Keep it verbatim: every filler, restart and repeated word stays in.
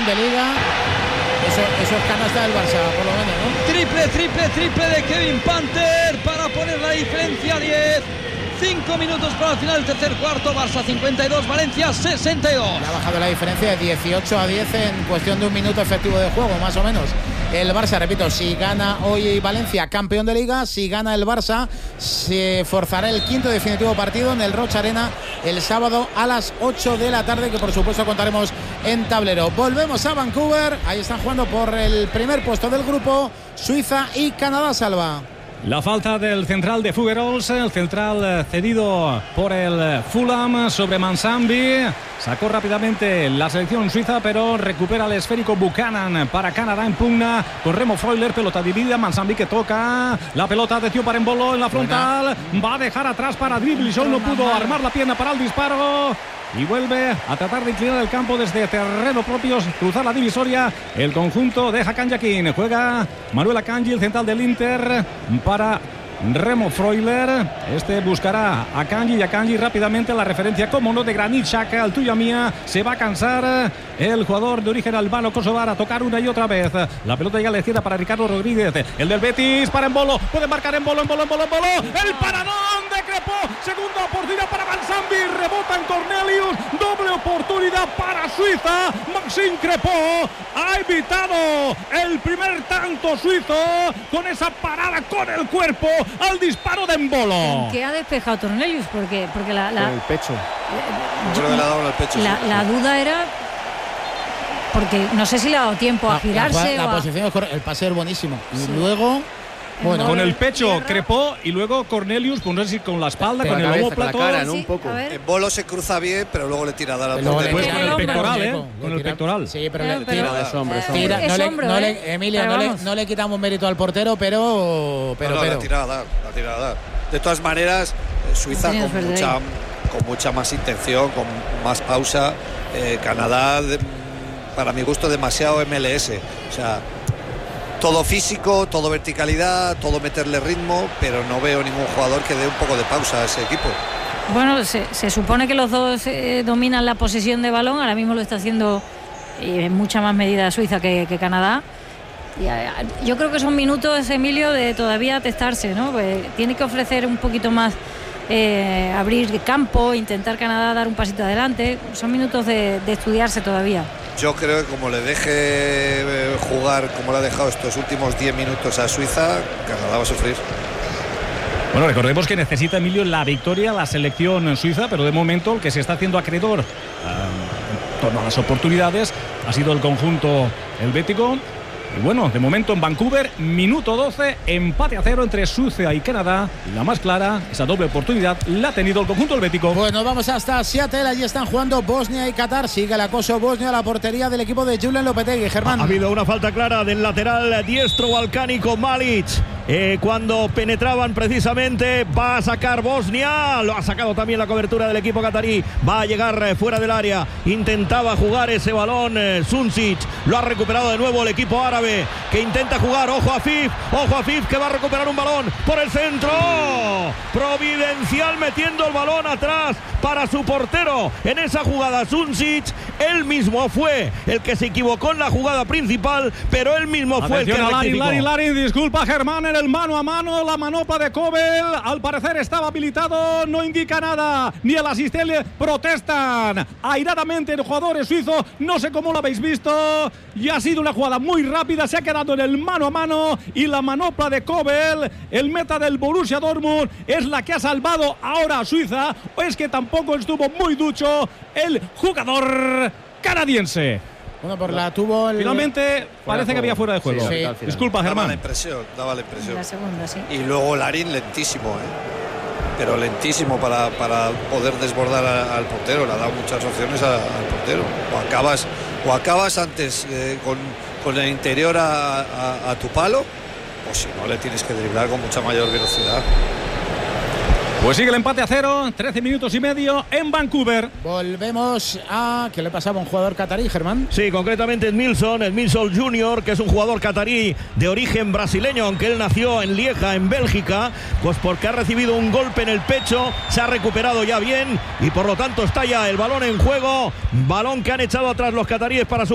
de Liga. Eso, eso es canasta del Barça, por lo menos, ¿no? Triple, triple, triple de Kevin Panther para poner la diferencia a diez. Cinco minutos para el final del tercer cuarto. Barça cincuenta y dos, Valencia sesenta y dos. Le ha bajado la diferencia de dieciocho a diez en cuestión de un minuto efectivo de juego, más o menos. El Barça, repito, si gana hoy Valencia, campeón de Liga, si gana el Barça, se forzará el quinto definitivo partido en el Roig Arena el sábado a las ocho de la tarde, que por supuesto contaremos en tablero. Volvemos a Vancouver, ahí están jugando por el primer puesto del grupo Suiza y Canadá. Salva. La falta del central de Figueroa, el central cedido por el Fulham sobre Mansambi. Sacó rápidamente la selección suiza, pero recupera el esférico Buchanan para Canadá en pugna con Remo Freuler. Pelota dividida, Mansambi que toca la pelota de Tio Parembolo en la frontal. Va a dejar atrás para Dribblisson, no pudo armar la pierna para el disparo. Y vuelve a tratar de inclinar el campo desde terreno propio, cruzar la divisoria. El conjunto de Hakan Yakin. Juega Manuel Akanji, el central del Inter, para Remo Freuler. Este buscará a Akanji y Akanji rápidamente la referencia, como no, de Granit Xhaka, al tuya mía. Se va a cansar el jugador de origen albano kosovar a tocar una y otra vez. La pelota llega a la izquierda para Ricardo Rodríguez, el del Betis, para Embolo. Puede marcar Embolo, Embolo, Embolo, Embolo. El paradón de Crepó. Segunda oportunidad para Mansambi. Rebota en Cornelius. Doble oportunidad para Suiza. Maxime Crepó ha evitado el primer tanto suizo con esa parada con el cuerpo al disparo de Embolo. ¿Qué ha despejado Cornelius? Porque, porque la, la, con el pecho. Eh, yo creo que le ha dado en el pecho. La, sí, la sí. duda era porque no sé si le ha dado tiempo a girarse. La, la, la o a... posición, el pase es buenísimo. Y sí. luego, bueno, con el pecho Crepó y luego Cornelius, pues no sé si con la espalda, Pero con la el cabeza, omoplato. con la cara, ¿no? Sí, un poco. En Bolo se cruza bien, pero luego le tira a dar al Luego le portero. Pues tira con el el hombro. pectoral, ¿eh? Le Con el tira- pectoral. Sí, pero Eh, le pero- tira. Es hombre, es Eh, hombre. Tira, es no, le, hombro, no ¿eh? le, Emilia, Pero no le, vamos. no le quitamos mérito al portero, pero. pero, no, no, pero. la tira a dar, la tira a dar. De todas maneras, eh, Suiza Tienes con suerte mucha, ahí. con mucha más intención, con más pausa. Eh, Canadá, de, para mi gusto, demasiado M L S. O sea, todo físico, todo verticalidad, todo meterle ritmo, pero no veo ningún jugador que dé un poco de pausa a ese equipo. Bueno, se, se supone que los dos eh, dominan la posesión de balón. Ahora mismo lo está haciendo eh, en mucha más medida Suiza que, que Canadá. Y, eh, yo creo que son minutos, Emilio, de todavía testarse, ¿no? Pues tiene que ofrecer un poquito más, eh, abrir campo, intentar Canadá dar un pasito adelante. Son minutos de, de estudiarse todavía. Yo creo que como le deje eh, jugar como le ha dejado estos últimos diez minutos a Suiza, Canadá va a sufrir. Bueno, recordemos que necesita, Emilio, la victoria la selección suiza, pero de momento el que se está haciendo acreedor uh, en torno a las oportunidades ha sido el conjunto helvético. Y bueno, de momento en Vancouver, minuto doce, empate a cero entre Suiza y Canadá. Y la más clara, esa doble oportunidad la ha tenido el conjunto helvético. Bueno, vamos hasta Seattle. Allí están jugando Bosnia y Qatar. Sigue el acoso Bosnia a la portería del equipo de Julen Lopetegui. Germán. Ha habido una falta clara del lateral diestro balcánico Malic. Eh, cuando penetraban precisamente, va a sacar Bosnia. Lo ha sacado también la cobertura del equipo catarí. Va a llegar eh, fuera del área. Intentaba jugar ese balón eh, Sunčić. Lo ha recuperado de nuevo el equipo árabe, que intenta jugar. Ojo a Fif. Ojo a Fif, que va a recuperar un balón por el centro. Providencial metiendo el balón atrás para su portero. En esa jugada Sunčić, él mismo fue el que se equivocó en la jugada principal, pero él mismo fue el que Atención a Larin, rectificó. Larin, Larin, disculpa Germán, en el mano a mano, la manopla de Kobel, al parecer estaba habilitado, no indica nada, ni el asistente. Protestan airadamente los jugadores suizos, no sé cómo lo habéis visto, y ha sido una jugada muy rápida, se ha quedado en el mano a mano, y la manopla de Kobel, el meta del Borussia Dortmund, es la que ha salvado ahora a Suiza, o es que tampoco estuvo muy ducho el jugador canadiense. Bueno, por la tuvo el... Finalmente parece que había fuera de juego. Sí, sí. Disculpa, Daba Germán. la impresión, daba la impresión. La segunda, sí. Y luego Larin lentísimo, ¿eh? Pero lentísimo para, para poder desbordar a, al portero. Le ha dado muchas opciones a, al portero. O acabas, o acabas antes eh, con, con el interior a, a, a tu palo, o si no le tienes que driblar con mucha mayor velocidad. Pues sigue el empate a cero, trece minutos y medio en Vancouver. Volvemos a... ¿Qué le pasaba a un jugador catarí, Germán? Sí, concretamente Edmilson, Edmilson junior, que es un jugador catarí de origen brasileño, aunque él nació en Lieja, en Bélgica, pues porque ha recibido un golpe en el pecho, se ha recuperado ya bien y por lo tanto está ya el balón en juego, balón que han echado atrás los cataríes para su